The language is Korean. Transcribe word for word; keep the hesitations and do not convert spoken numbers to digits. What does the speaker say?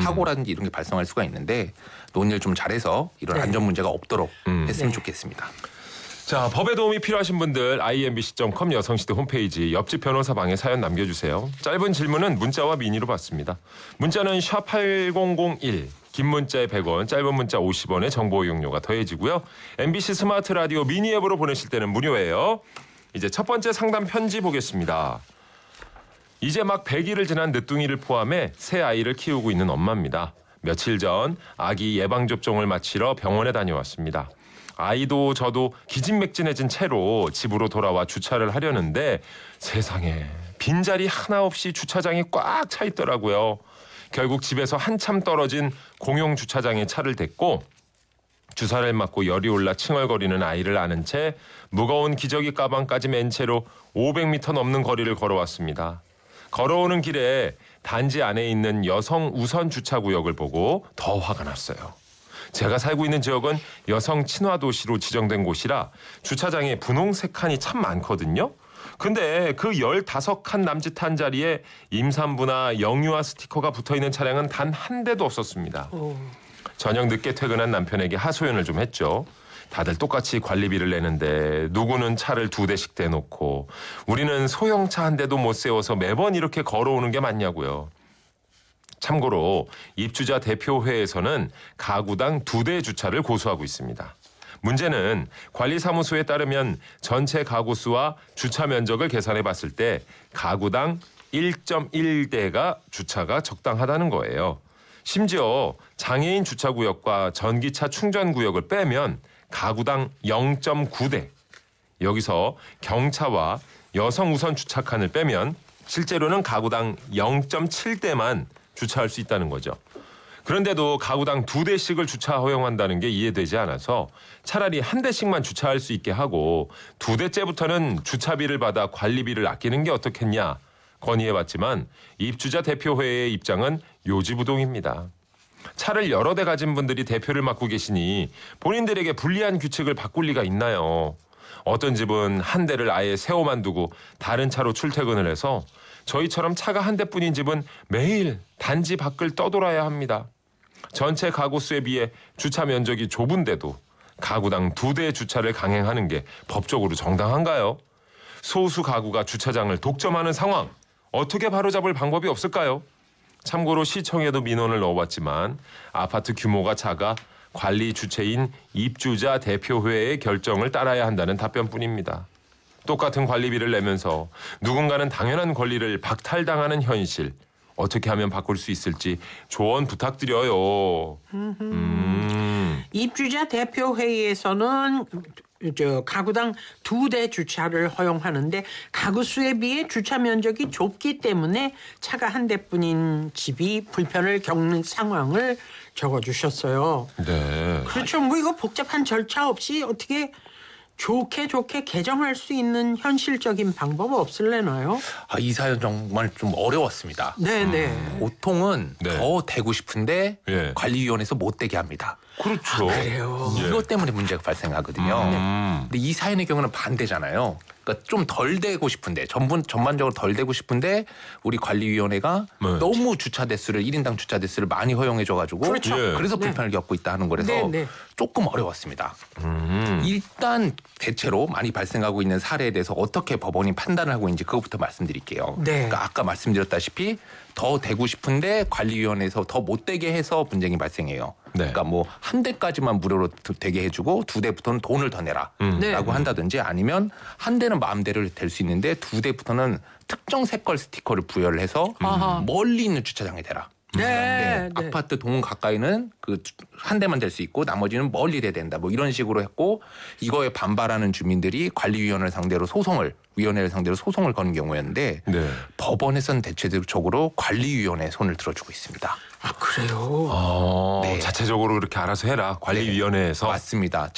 사고라든지 이런 게 발생할 수가 있는데 논의를 좀 잘해서 이런 네. 안전 문제가 없도록 음. 했으면 네. 좋겠습니다. 자, 법에 도움이 필요하신 분들 아이엠비씨 닷 컴 여성시대 홈페이지 옆집 변호사방에 사연 남겨주세요. 짧은 질문은 문자와 미니로 받습니다. 문자는 샵 팔공공일, 긴 문자에 백 원, 짧은 문자 오십 원의 정보 이용료가 더해지고요. 엠비씨 스마트 라디오 미니 앱으로 보내실 때는 무료예요. 이제 첫 번째 상담 편지 보겠습니다. 이제 막 백 일을 지난 늦둥이를 포함해 새 아이를 키우고 있는 엄마입니다. 며칠 전 아기 예방접종을 마치러 병원에 다녀왔습니다. 아이도 저도 기진맥진해진 채로 집으로 돌아와 주차를 하려는데 세상에 빈자리 하나 없이 주차장이 꽉 차 있더라고요. 결국 집에서 한참 떨어진 공용 주차장에 차를 댔고 주사를 맞고 열이 올라 칭얼거리는 아이를 안은 채 무거운 기저귀 가방까지 맨 채로 오백 미터 넘는 거리를 걸어왔습니다. 걸어오는 길에 단지 안에 있는 여성 우선 주차구역을 보고 더 화가 났어요. 제가 살고 있는 지역은 여성 친화 도시로 지정된 곳이라 주차장에 분홍색 칸이 참 많거든요. 근데 그 열다섯 칸 남짓한 자리에 임산부나 영유아 스티커가 붙어있는 차량은 단 한 대도 없었습니다. 오. 저녁 늦게 퇴근한 남편에게 하소연을 좀 했죠. 다들 똑같이 관리비를 내는데 누구는 차를 두 대씩 대놓고 우리는 소형차 한 대도 못 세워서 매번 이렇게 걸어오는 게 맞냐고요. 참고로 입주자 대표회에서는 가구당 두 대 주차를 고수하고 있습니다. 문제는 관리사무소에 따르면 전체 가구 수와 주차 면적을 계산해 봤을 때 가구당 일 점 일 대가 주차가 적당하다는 거예요. 심지어 장애인 주차구역과 전기차 충전구역을 빼면 가구당 영 점 구 대. 여기서 경차와 여성 우선 주차칸을 빼면 실제로는 가구당 영 점 칠 대만 주차할 수 있다는 거죠. 그런데도 가구당 두 대씩을 주차 허용한다는 게 이해되지 않아서 차라리 한 대씩만 주차할 수 있게 하고 두 대째부터는 주차비를 받아 관리비를 아끼는 게 어떻겠냐 건의해봤지만 입주자 대표회의 입장은 요지부동입니다. 차를 여러 대 가진 분들이 대표를 맡고 계시니 본인들에게 불리한 규칙을 바꿀 리가 있나요? 어떤 집은 한 대를 아예 세워만 두고 다른 차로 출퇴근을 해서 저희처럼 차가 한 대뿐인 집은 매일 단지 밖을 떠돌아야 합니다. 전체 가구 수에 비해 주차 면적이 좁은데도 가구당 두 대의 주차를 강행하는 게 법적으로 정당한가요? 소수 가구가 주차장을 독점하는 상황, 어떻게 바로잡을 방법이 없을까요? 참고로 시청에도 민원을 넣어봤지만 아파트 규모가 작아 관리 주체인 입주자 대표회의 결정을 따라야 한다는 답변뿐입니다. 똑같은 관리비를 내면서 누군가는 당연한 권리를 박탈당하는 현실, 어떻게 하면 바꿀 수 있을지 조언 부탁드려요. 음. 입주자 대표회의에서는 저 가구당 두 대 주차를 허용하는데 가구 수에 비해 주차 면적이 좁기 때문에 차가 한 대뿐인 집이 불편을 겪는 상황을 적어주셨어요. 네. 그렇죠. 뭐 이거 복잡한 절차 없이 어떻게 좋게 좋게 개정할 수 있는 현실적인 방법 없을래나요? 아, 이 사연 정말 좀 어려웠습니다. 네네. 음, 보통은 네. 더 대고 싶은데 예. 관리위원회에서 못 되게 합니다. 그렇죠. 그래요. 예. 이것 때문에 문제가 발생하거든요. 음. 근데 이 사연의 경우는 반대잖아요. 그러니까 좀 덜 되고 싶은데 전분 전반적으로 덜 되고 싶은데 우리 관리위원회가 네. 너무 주차 대수를 일 인당 주차 대수를 많이 허용해줘가지고 그렇죠. 예. 그래서 네. 불편을 겪고 있다 하는 거라서 네, 네. 조금 어려웠습니다. 음. 일단 대체로 많이 발생하고 있는 사례에 대해서 어떻게 법원이 판단을 하고 있는지 그것부터 말씀드릴게요. 네. 그러니까 아까 말씀드렸다시피 더 되고 싶은데 관리위원회에서 더 못 되게 해서 분쟁이 발생해요. 네. 그러니까 뭐 한 대까지만 무료로 되게 해주고 두 대부터는 돈을 더 내라. 음. 네. 라고 한다든지 아니면 한 대는 마음대로 될 수 있는데 두 대부터는 특정 색깔 스티커를 부여를 해서 아하. 멀리 있는 주차장에 대라. 네, 네, 네. 아파트 동 가까이는 그 한 대만 될 수 있고 나머지는 멀리 돼야 된다. 뭐 이런 식으로 했고 이거에 반발하는 주민들이 관리위원회를 상대로 소송을 위원회를 상대로 소송을 거는 경우였는데 네. 법원에서는 대체적으로 관리위원회에 손을 들어주고 있습니다. 아 그래요? 어, 네. 자체적으로 그렇게 알아서 해라. 관리위원회에서. 맞습니다.